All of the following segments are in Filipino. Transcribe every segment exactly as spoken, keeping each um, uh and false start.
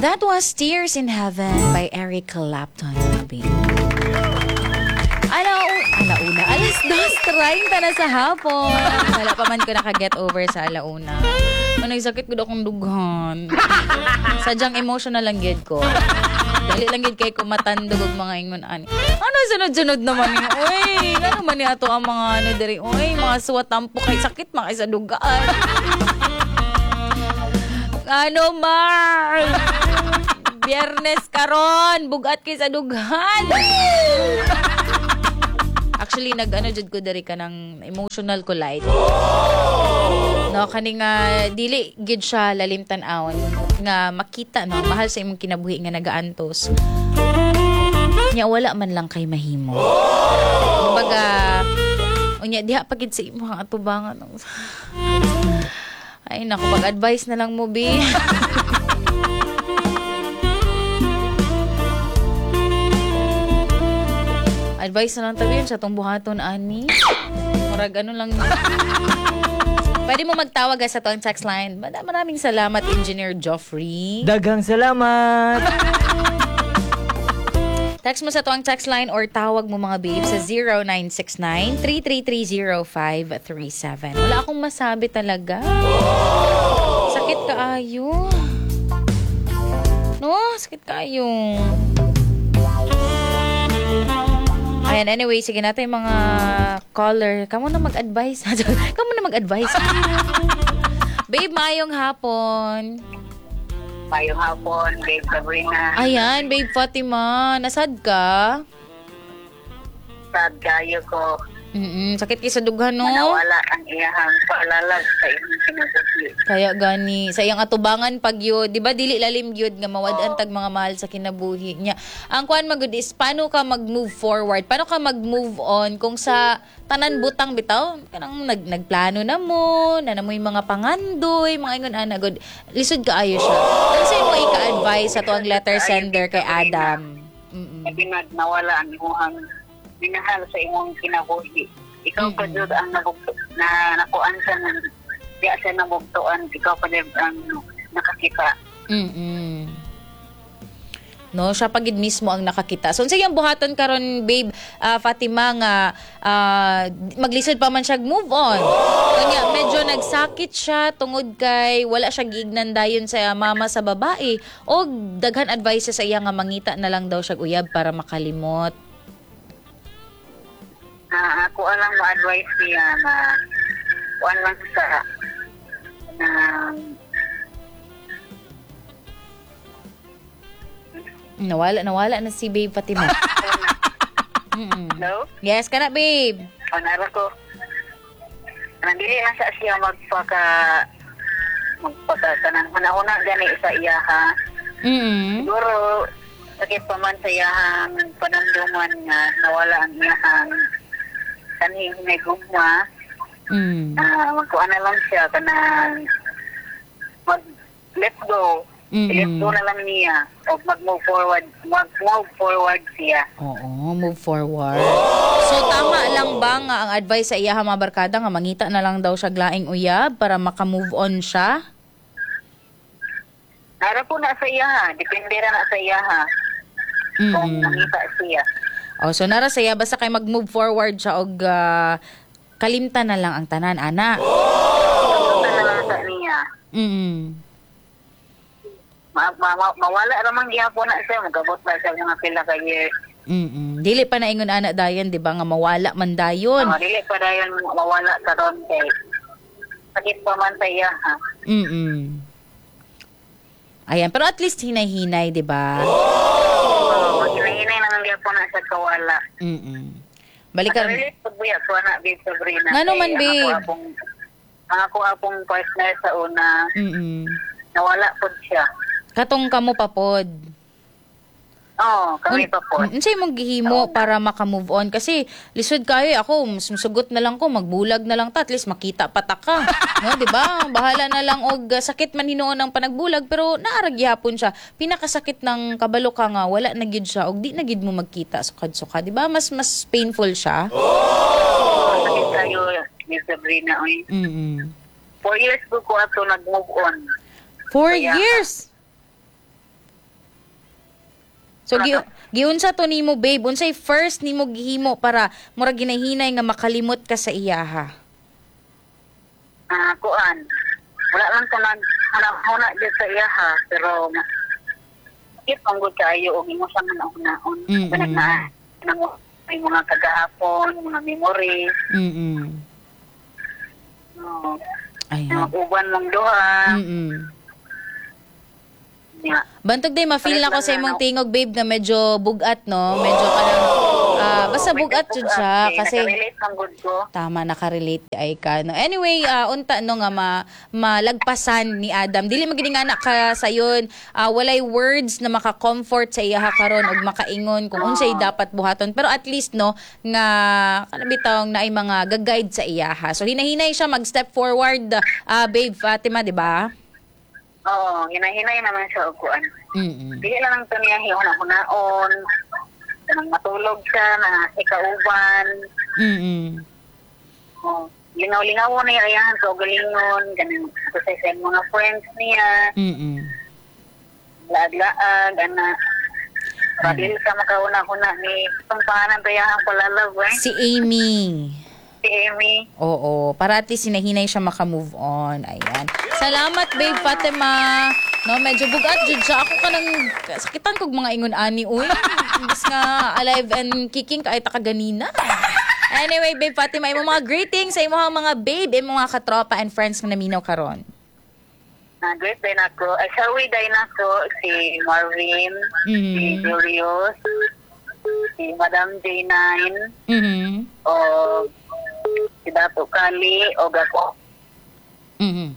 That was Tears in Heaven by Eric Clapton. Baby. Ala, alauna. Alas dos, treinta na sa hapon. Wala pa man ko naka-get over sa alauna. Ano, sakit ko daw kong dughan. Sadyang emotional lang gid ko. Dali lang gid kay ko matandog og mga ingon ani. Ano sunod-sunod naman ni? Oy, ano man ni ato ang mga ano diri? Oy, mga suwatampo kay sakit man kay sa dugaan. Ano, Mar? Biyernes karon, bugat kay sa dughan. Actually, nag-ano jud ko diri ka ng emotional collide. No, kani nga dili gid siya lalim tan-awon nga makita no, mahal sa imong kinabuhi nga nagaantos. Nya wala man lang kay mahimo. Kumbaga, unya diha pa gid sa imong atubangan. Ay naku, pag-advise na lang mo, bi. Advice na lang tabi yun sa tong buhaton, ani. Murag ano lang. Pwede mo magtawag sa to ang text line. Maraming salamat, Engineer Joffrey. Daghang salamat. Text mo sa to ang text line or tawag mo mga babe sa zero nine six nine, three three three zero five three seven. Wala akong masabi talaga. Sakit kaayo. No, sakit kaayo. Ayan, anyway, sige natin yung mga caller. Kamu na mag-advise. Kamu na mag-advise. Babe, mayong hapon. Mayong hapon, babe Sabrina. Ayan, babe Fatima. Nasad ka? Sad kayo ko. Mm-mm, sakit kayo sa dughan, no? Manawala ang iyahang paalalag sa inyong sinasabi. Kaya gani, sa iyang atubangan pag yun, di ba dili lalim yun nga mawadaan tag mga mahal sa kinabuhi niya. Ang kuan magud is, paano ka mag-move forward? Paano ka mag-move on kung sa tanan butang bitaw? Kanang nag, nagplano na mo, na na mo yung mga pangandoy, mga ingon ana good. Lisod kaayo siya. Ano sa'yo mo ika-advise sa to ang letter sender kay Adam? Mm-mm. Sabi na nawala ang iyong minahal sa imong kinabuhi. Ikaw pa Mm-mm. jud ang nabugto na nakuan sa ng diya sa nabugtuan. Ikaw pa jud ang nakakita. Mm-mm. No, siya pagid mismo ang nakakita. So, sa iyang buhaton karon babe, ah, Fatima nga ah, maglisod pa man siya move on. Kanya medyo nagsakit siya tungod kay wala siya giignan dayon sa mama sa babae o daghan advice sa iya nga mangita na lang daw siya uyab para makalimot. Ah, ako alang ma-advise niya na kuan lang sa na Nawala, nawala na si babe Fatima. Mm-mm. hello? Yes, kana babe. Panara ko. Nandili na sa siya magpaka magpaka kanang una-una gani sa iya ha. Mm. Siguro sakit pa man sa iyahang panandungan nga nawala ang iyahang kanhing may gugma. Mm. Ah, magkuha na lang siya kanang mag let go. Mm-mm. Let go na lang niya o mag-move forward, mag-move forward siya. Oo, move forward. So, tama lang ba nga ang advice sa iya mga barkada nga mangita na lang daw siya glaing uyab para maka-move on siya? Nara po na sa iya ha. Depende ra na sa iya ha. Kung Mm. nakita siya. Oh, so nara saya basta kay mag-move forward siya og ah, kalimtan na lang ang tanan ana. Ito na lang sa niya. Mm. Ma ma ma mawala ramang gihapon na siya. Magabot na siya mga pila ka years. Mm. Dili pa na ingon ana dayon, di ba nga mawala man dayon. Oh, dili pa dayon mawala sa ron kay sakit pa man sa iya ha. Mm. Ayan, pero at least hinay-hinay, di ba? Oh, maghinay-hinay na nga po na sa kawala. Mm. Balikan. Relate pag buya ko na, babe Sabrina. Nga naman, Kay babe. Ang ako apong, ang ako apong partner sa una, Mm. nawala po siya. Katong kamo papod. Oo, oh, kami pa po. Unsay mong gihimo para maka-move on kasi lisod kayo ako mas musugot na lang ko magbulag na lang ta at least makita pata ka no di ba bahala na lang og uh, sakit man hinuon ang panagbulag pero naara gyapon siya pinakasakit ng kabalo ka nga wala na gyud siya og di na gyud mo magkita sukad-suka di ba mas mas painful siya. Oh, sakit kayo ni Sabrina oy. Mm. Four years ko ko ato nag-move on. Four Kaya- years. So gi giunsa to nimo babe, unsay first nimo gihimo para murag ginahinay nga makalimot ka sa iyaha? Ah, kuan. Wala lang ko nag huna dyan sa iya ha, pero ikit ang good kayo o mo sa manahon-nahon. Mm-mm. Pinag na, pinag- may mga kagahapon, mga memory. Mm. No. Ayan. Mag-uban mong duha. Mm. Yeah. Bantog day ma-feel na ko Palit sa lang imong na, no? tingog babe na medyo bugat no, medyo kanang ah, basta bugat jud siya kasi Nakarelate ang good ko. tama nakarelate ay ka no. Anyway, ah, unta no nga ma, malagpasan ni Adam. Dili magini nga na ka sayon, ah, walay words na maka-comfort sa iya karon ug makaingon kung unsay dapat buhaton. Pero at least no nga kana bitaw na ay mga gag-guide sa iya ha. So hinahinay siya mag-step forward, ah, babe Fatima, di ba? Oo, hinahinay naman siya og kuan. Mm. Dili lang ang to niya hihuna-hunaon. Nang matulog siya na ikauban. Mm. Oh, lingaw-lingaw na yung ayahan sa galingon, ganun sa sa mga friends niya, Mm. laag-laag, ana. Para Mm. dili sa makauna-una ni itong pangalan tayahan palalab eh. Si Amy. Si Amy. Oo, para at least sinahinay siya maka-move on. Ayan. Salamat, babe Fatima. No, medyo bugat jud siya. Ako kanang sakitan kog mga ingon ani uy. Imbis nga alive and kicking ka ay takaganina. Anyway, babe Fatima, imo mga greetings sa imong mga babe, imo mga katropa and friends nga naminaw karon. Na great din ako. Ay, sawi din ako si Marvin, Mhm. si Julius, si Madam J nine, Mhm. o si Dato Kali, o ako. Mhm.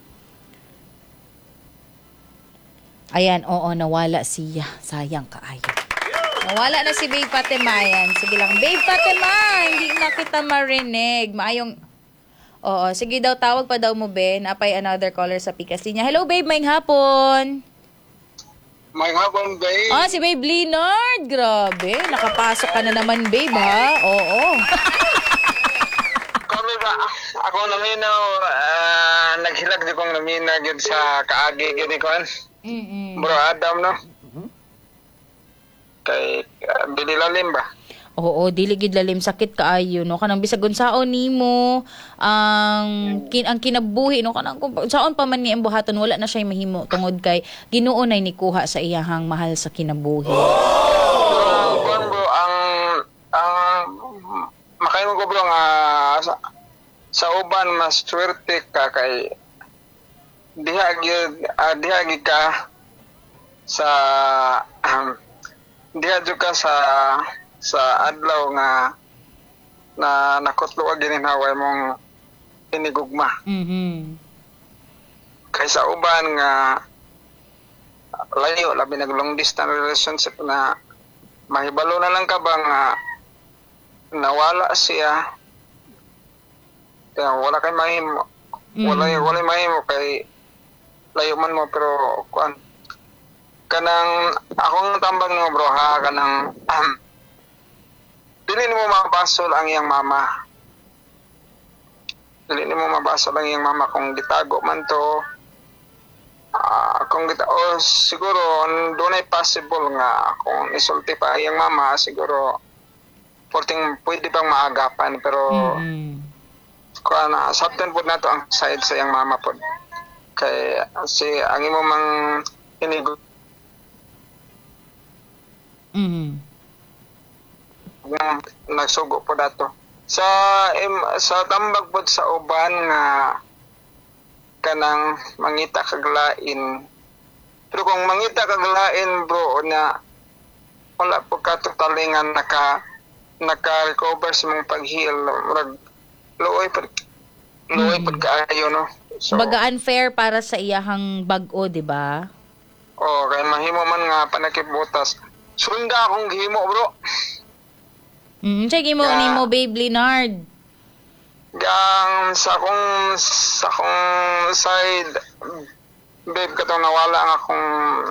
Ayan, oo, nawala siya. Sayang kaayo. Nawala na si Babe Fatima. Ayan, sige lang. Babe Fatima, hindi na kita marinig. Maayong... Oo, sige daw, tawag pa daw mo, Ben. Apay another caller sa Pikas Linya. Hello, Babe, maing hapon. May hapon, babe. Ah, si Babe Leonard. Grabe, nakapasok ka na naman, Babe, ha? Oo. Kami ba, ako naminaw, uh, naghilag di kong naminag yun sa kaagi yun ikon. Mm-mm. Bro Adam, no? Kay uh, binilalim ba? Oo, dili gid lalim sakit kaayo no kanang bisag unsaon nimo ang kin ang kinabuhi no kanang kung saon pa man ni ang buhaton wala na siya mahimo tungod kay Ginoo nay nikuha sa iyahang mahal sa kinabuhi. Pero, kung bro, ang, ang, makain mo ko bro nga, sa, sa uban, mas swerte ka kay, diha gyud uh, diha gyud ka sa, um, diha gyud ka sa, sa adlaw nga na nakutlo ka gininhaway mong inigugma. Mhm. Kaysa uban nga layo, labi nag long distance relationship na mahibalo na lang ka ba nga nawala siya kaya wala kay mahimo. Wala Mhm. wala mahimo kay layo man mo pero kuan kanang akong tambag no bro ha kanang um, dili nimo mabasol ang iyang mama. Dili nimo mabasol ang iyang mama kung gitago man to. Ah, kung gita o siguro dunay possible nga kung isulti pa ang iyang mama siguro porting pwede pang maagapan pero Mhm. kuan na sabtan pud nato ang side sa iyang mama pod. Kay si ang imo mang inigo Mhm. nga nagsugo po dato sa im, sa tambag pod sa uban nga kanang mangita kag lain pero kung mangita kag lain bro na wala po ka totally nga naka naka-recover sa mga pag-heal murag luoy pod luoy pod kaayo no so Baga unfair para sa iyahang bag-o, di ba? oh kay mahimo man nga panakibutas sunda akong gihimo bro. Mhm. Sige mo Yeah. nimo Babe Leonard. Gang sa akong sa akong side babe katong nawala ang akong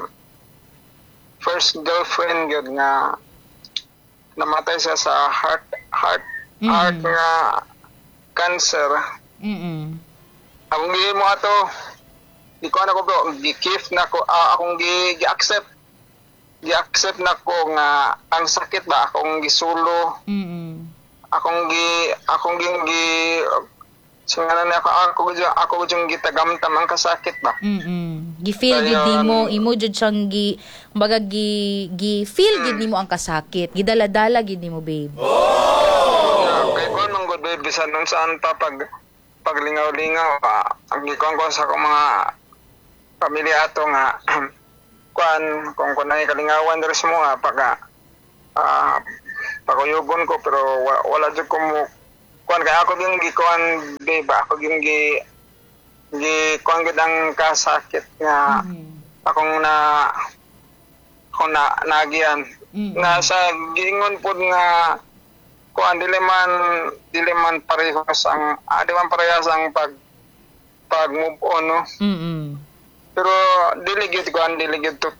first girlfriend gyud nga namatay siya sa heart heart Mhm. heart nga cancer. Mhm. Akong gihimo ato di ko na ko bro gi-gift na ko ah, akong gi- gi-accept gi-accept na ko nga ang sakit ba akong gisulo, Mm. akong gi akong ging gi singalan ako ako ako ako yung gitagamtam ang kasakit ba. Mm. Gi-feel gid Dayon. nimo, imo jud siyang gi kumbaga gi gi-feel gid nimo ang kasakit. Gidala-dala gid nimo, babe. Yeah, kay kon man gud babe bisan nun saan pa pag paglingaw-lingaw ah, ang gikuan ko sa akong mga pamilya ato nga kuan kung kunay kalingawan diri sa mga pagka ah paguyugon ko pero wa- wala jud ko mo kuan kay ako yung gikuan babe ako yung gi gi kuan gid ang kasakit nga Mm. akong na akong na nagian Mm. nga sa gingon pud nga kuan dili man dili man parehas ang ah, di man parehas ang pag pag move on no Mm. pero dili gyud kuan dili gyud to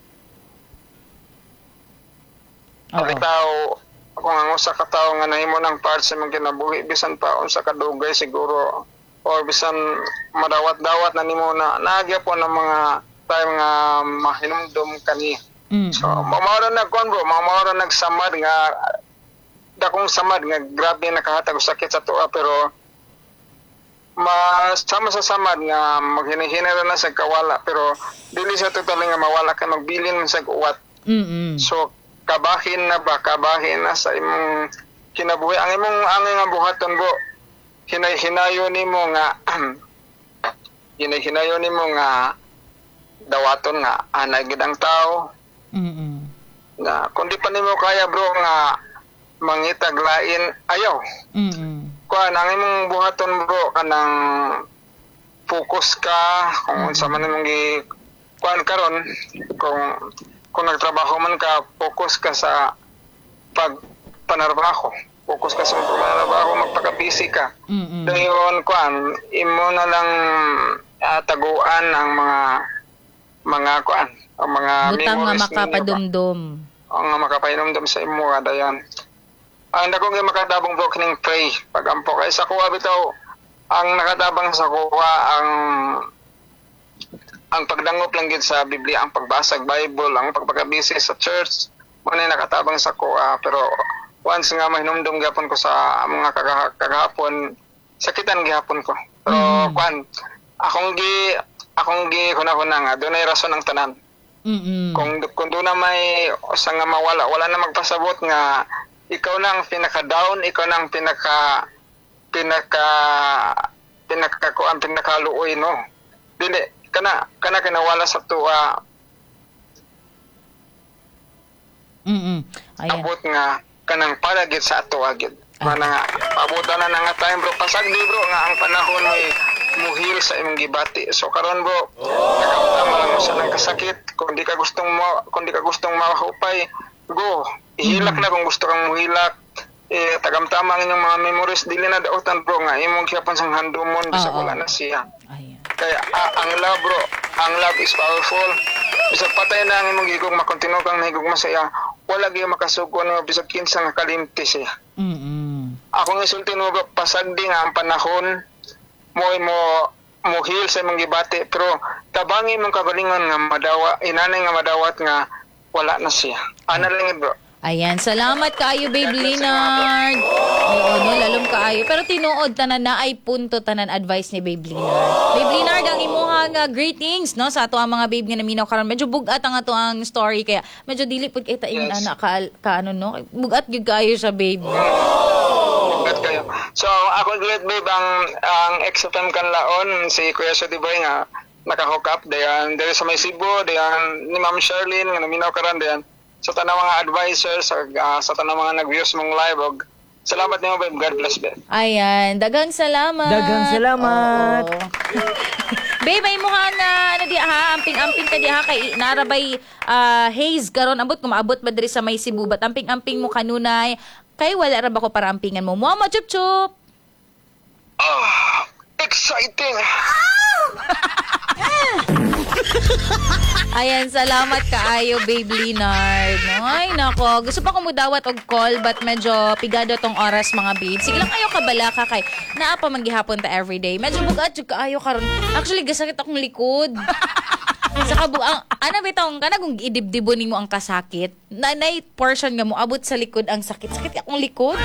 Oo. bitaw kung ang usa ka tawo nga nahimo ng part sa mga kinabuhi bisan pa unsa ka dugay siguro or bisan madawat-dawat na nimo na nagyapon ng mga tayo nga mahinumdum kani. Mm. So, mamawara na kon bro, mamawara nagsamad nga dakong samad nga grabe nakahatag og sakit sa tuwa pero mas sama sa samad nga maghinahinara na sa kawala pero dili sa total nga mawala ka magbilin man sa uwat. Mm. So kabahin na ba kabahin na sa imong kinabuhi ang imong ang nga buhaton bro hinay-hinayo nimo nga hinay-hinayo nimo nga dawaton nga anay gid ang tao Mm. na kundi pa nimo kaya bro nga mangitag lain ayaw Mm. kuan ang imong buhaton bro kanang focus ka kung unsa man imong gi kuan karon kung kung nagtrabaho man ka focus ka sa pag panarbaho focus ka sa panarbaho magpaka-busy ka Mm. dayon kuan imo na lang ah, taguan ang mga mga kuan ang mga Butang nga memories ninyo ba? makapadumdum. ang nga makapainomdom sa imo nga dayon. Ang dako nga makatabang bro kining pray pagampo kay sa kuha bitaw ang nakatabang sa kuha ang ang pagdangop lang gid sa Biblia ang pagbasa og Bible ang pagpakabisi sa church mo na nakatabang sa kuha pero once nga mahinumdum gapon ko sa mga kaga- kagahapon sakitan gihapon ko pero Mm. kwan akong gi akong gi kuna-kuna nga dunay rason ang tanan. Mm. Kung kung doon na may usa nga mawala, wala na magpasabot nga ikaw na ang pinaka-down, ikaw na ang pinaka pinaka pinaka ko ang pinakaluoy no. Dili kana kana kinawala sa tuwa Mm. Ayan. abot nga kanang palagid sa ato agid. Mana nga abutan na nga time bro pasag di bro nga ang panahon may muhil sa imong gibati. So karon bro, nakamtama lang mo sa nang kasakit. Kung di ka gustong mo, kung di ka gustong mahupay, go. Ihilak na kung gusto kang muhilak. Eh tagamtama ang inyong mga memories dili na dautan bro nga imong gyapon sang handumon bisag Oo. wala na siya. Ayan. Kaya ah, ang love bro, ang love is powerful. Bisag patay na ang imong gigong makontinu kang nahigugma sa iya, wala gyud makasugon mo bisag kinsa nga kalimti siya. Mm. Ako nga isulti mo bro, pasagdi nga ang panahon mo mo muhil sa imong gibati pero tabangi mong kagalingon nga madawa inanay nga madawat nga wala na siya. Ana lang bro. Ayan, salamat kaayo, Babe Leonard. Oo, no, lalom kaayo. Pero tinuod tanan na ay punto tanan advice ni Babe Leonard. Babe Leonard, ang imuhang uh, greetings, no, sa ato ang mga babe nga naminaw karon. Medyo bugat ang ato ang story kaya medyo dili pud kita in Yes. ana ka, ka ano no. Bugat gyud kaayo sa babe. Gat kayo. So ako great babe ang ang ex kan laon si Kuya Sodiboy nga naka-hook up dayan dere sa may Cebu dayan ni Ma'am Charlene nga naminaw karon dayan sa tanang mga advisors sa uh, sa tanang mga nag-views mong live og salamat nimo babe. God bless babe. Ayan, daghang salamat. Daghang salamat. Oo. Babe, ay mo nga ano di ha, amping-amping ka di ha kay narabay ah, haze karon abot kung maabot ba diri sa may Cebu bat amping-amping mo kanunay kay wala ra ba ko para ampingan mo. Mo mo chup chup. Ah, exciting. Ayan, salamat kaayo, Babe Leonard. Ay, nako. Gusto pa ko mudawat og call but medyo pigado tong oras, mga babe. Sige lang kayo kabala ka kay naa pa man gihapon ta everyday. Medyo bugat jud kaayo karon. Actually, gasakit akong likod. Sa kabu ang ana bitong kana kung idibdibo nimo ang kasakit, na nay portion nga mo abot sa likod ang sakit. Sakit akong likod.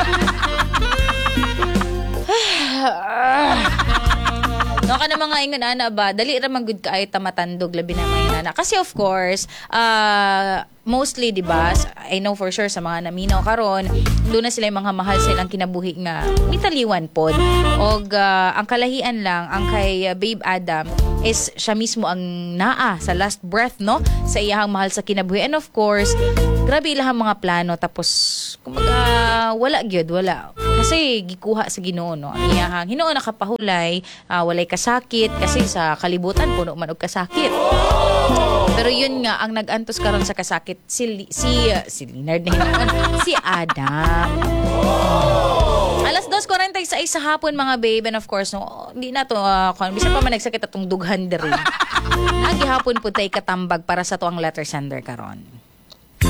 No ka na mga ingon ana ba, dali ra man gud kaayo ta matandog labi na mga inana. Kasi of course, uh, mostly 'di ba, I know for sure sa mga naminaw karon, doon na sila yung mga mahal sa ilang kinabuhi nga mitaliwan pod. Og uh, ang kalahian lang ang kay uh, Babe Adam is siya mismo ang naa sa last breath no sa iyang mahal sa kinabuhi. And of course, grabe ilahang mga plano tapos kumbaga wala gyud wala. Kasi gikuha sa Ginoo no. Ang iyang Ginoo nakapahulay, uh, walay kasakit kasi sa kalibutan puno man og kasakit. Pero yun nga ang nag-antos karon sa kasakit si si uh, si Leonard na hinuon, si Adam. Alas dos forty-six sa hapon mga babe, and of course no, di na to uh, kung bisa pa man nagsakit atong dughan diri. Nagihapon pud tay katambag para sa tuang letter sender karon.